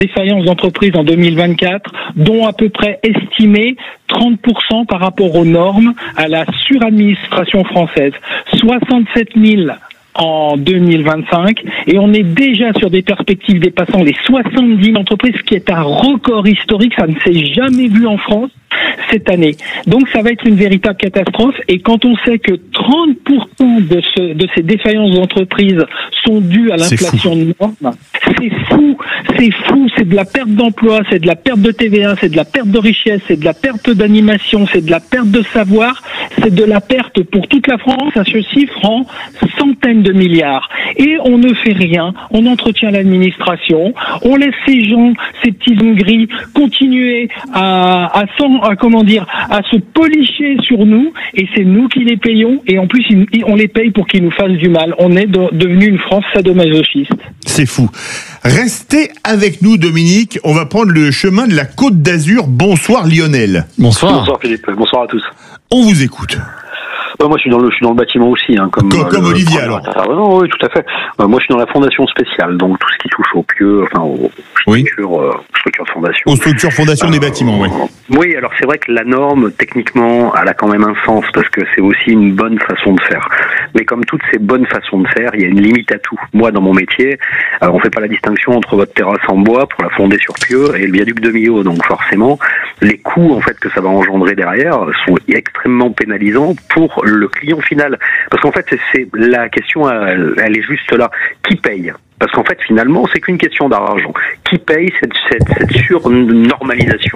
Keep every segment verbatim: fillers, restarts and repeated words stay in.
défaillances d'entreprises en deux mille vingt-quatre, dont à peu près estimé trente pour cent par rapport aux normes à la suradministration française. soixante-sept mille en deux mille vingt-cinq, et on est déjà sur des perspectives dépassant les soixante-dix mille entreprises, ce qui est un record historique, ça ne s'est jamais vu en France cette année. Donc ça va être une véritable catastrophe, et quand on sait que trente pour cent de, ce, de ces défaillances d'entreprises sont dues à l'inflation de normes, c'est fou, c'est fou, c'est de la perte d'emploi, c'est de la perte de T V A, c'est de la perte de richesse, c'est de la perte d'animation, c'est de la perte de savoir, c'est de la perte pour toute la France, ça se chiffre en centaines de milliards. Et on ne fait rien, on entretient l'administration, on laisse ces gens, ces petits hommes gris, continuer à, à, à, comment dire, à se policher sur nous, et c'est nous qui les payons, et en plus on les paye pour qu'ils nous fassent du mal. On est de, devenu une France sadomasochiste. C'est fou. Restez avec nous, Dominique. On va prendre le chemin de la Côte d'Azur. Bonsoir, Lionel. Bonsoir. Bonsoir, Philippe. Bonsoir à tous. On vous écoute. Euh, moi, je suis dans le, je suis dans le bâtiment aussi, hein, comme, comme, euh, comme le, Olivier, alors. Ah, non, oui, tout à fait. Euh, moi, je suis dans la fondation spéciale, donc tout ce qui touche aux P I E, enfin, aux structures, oui. euh, structures de fondation. Aux structures fondation euh, des bâtiments, oui. Oui, alors c'est vrai que la norme, techniquement, elle a quand même un sens, parce que c'est aussi une bonne façon de faire. Mais comme toutes ces bonnes façons de faire, il y a une limite à tout. Moi, dans mon métier, euh, on fait pas la distinction entre votre terrasse en bois pour la fonder sur P I E et le viaduc de Millau. Donc forcément, les coûts en fait que ça va engendrer derrière sont extrêmement pénalisants pour le client final. Parce qu'en fait, c'est, c'est la question, elle, elle est juste là. Qui paye ? Parce qu'en fait, finalement, c'est qu'une question d'argent. Qui paye cette, cette, cette surnormalisation ?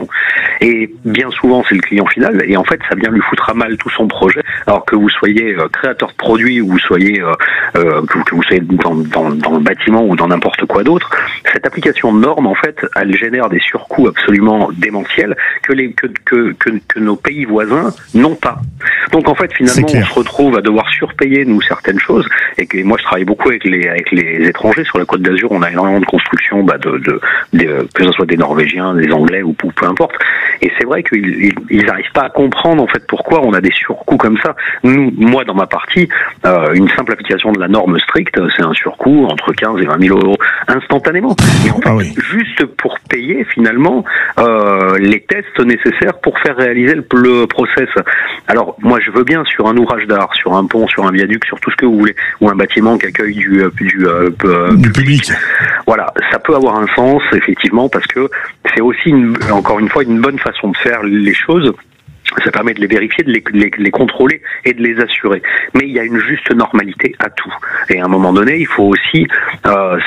Et bien souvent, c'est le client final. Et en fait, ça vient lui foutre à mal tout son projet. Alors que vous soyez euh, créateur de produits ou vous soyez, euh, euh, que, que vous soyez dans, dans, dans le bâtiment ou dans n'importe quoi d'autre, cette application de normes, en fait, elle génère des surcoûts absolument démentiels que, les, que, que, que, que nos pays voisins n'ont pas. Donc, en fait, finalement, on se retrouve à devoir surpayer, nous, certaines choses. Et que moi, je travaille beaucoup avec les, avec les étrangers. Sur la Côte d'Azur, on a énormément de constructions, bah, de, de, de, que ce soit des Norvégiens, des Anglais ou, ou peu importe. Et c'est vrai qu'ils ils n'arrivent pas à comprendre en fait pourquoi on a des surcoûts comme ça. Nous, moi, dans ma partie, euh, une simple application de la norme stricte, c'est un surcoût entre quinze et vingt mille euros instantanément. Et en fait, ah oui. juste pour payer finalement euh, les tests nécessaires pour faire réaliser le, le process. Alors, moi, je veux bien sur un ouvrage d'art, sur un pont, sur un viaduc, sur tout ce que vous voulez, ou un bâtiment qui accueille du, du, euh, du public. Voilà, ça peut avoir un sens, effectivement, parce que c'est aussi, une, encore une fois, une bonne façon de faire les choses. Ça permet de les vérifier, de les, les, les contrôler et de les assurer. Mais il y a une juste normalité à tout. Et à un moment donné, il faut aussi, euh,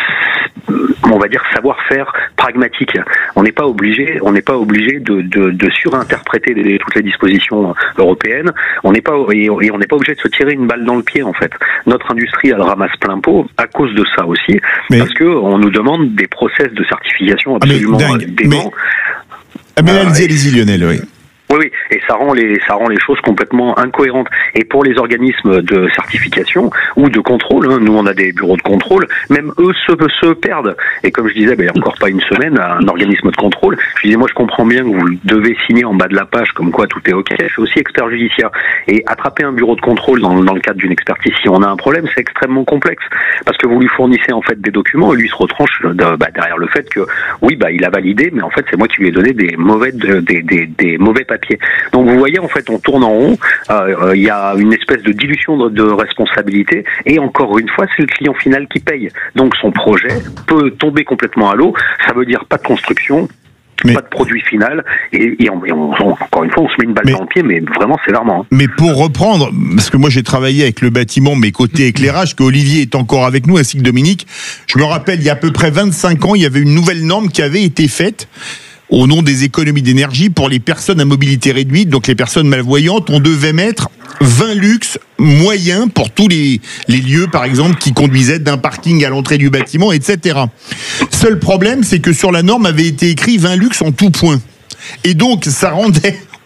on va dire, savoir faire pragmatique. On n'est pas obligé, on n'est pas obligé de, de, de surinterpréter les, toutes les dispositions européennes. On n'est pas et, et on n'est pas obligé de se tirer une balle dans le pied en fait. Notre industrie elle ramasse plein pot à cause de ça aussi, mais... parce que on nous demande des process de certification absolument ah, mais déments. Mais, mais allez-y, allez-y, Lionel, oui. Oui, oui, et ça rend les ça rend les choses complètement incohérentes. Et pour les organismes de certification ou de contrôle, hein, nous on a des bureaux de contrôle, même eux se, se perdent. Et comme je disais, ben, il n'y a encore pas une semaine, un organisme de contrôle, je disais, moi je comprends bien que vous devez signer en bas de la page comme quoi tout est OK, je suis aussi expert judiciaire. Et attraper un bureau de contrôle dans, dans le cadre d'une expertise, si on a un problème, c'est extrêmement complexe. Parce que vous lui fournissez en fait des documents et lui se retranche de, bah, derrière le fait que, oui, bah il a validé, mais en fait c'est moi qui lui ai donné des mauvais, des, des, des mauvais papiers. Donc vous voyez, en fait, on tourne en rond. Il euh, y a une espèce de dilution de, de responsabilité. Et encore une fois, c'est le client final qui paye. Donc son projet peut tomber complètement à l'eau. Ça veut dire pas de construction. Mais, pas de produit final, et, et, on, et on, encore une fois, on se met une balle mais, dans le pied, mais vraiment, c'est alarmant. Hein. Mais pour reprendre, parce que moi j'ai travaillé avec le bâtiment, mais côté éclairage, que Olivier est encore avec nous, ainsi que Dominique, je me rappelle, il y a à peu près vingt-cinq ans, il y avait une nouvelle norme qui avait été faite au nom des économies d'énergie pour les personnes à mobilité réduite, donc les personnes malvoyantes. On devait mettre vingt luxe moyens pour tous les, les lieux, par exemple, qui conduisaient d'un parking à l'entrée du bâtiment, et cetera. Seul problème, c'est que sur la norme avait été écrit vingt luxe en tout point. Et donc, ça rendait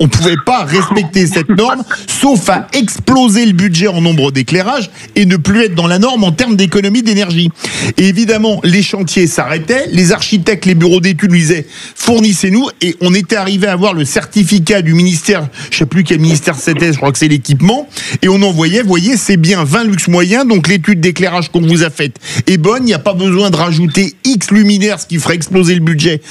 on pouvait pas respecter cette norme, sauf à exploser le budget en nombre d'éclairages et ne plus être dans la norme en termes d'économie d'énergie. Et évidemment, les chantiers s'arrêtaient, les architectes, les bureaux d'études nous disaient fournissez-nous, et on était arrivé à avoir le certificat du ministère, je sais plus quel ministère c'était, je crois que c'est l'équipement, et on envoyait, voyez, c'est bien vingt lux moyens, donc l'étude d'éclairage qu'on vous a faite est bonne, il n'y a pas besoin de rajouter X luminaires, ce qui ferait exploser le budget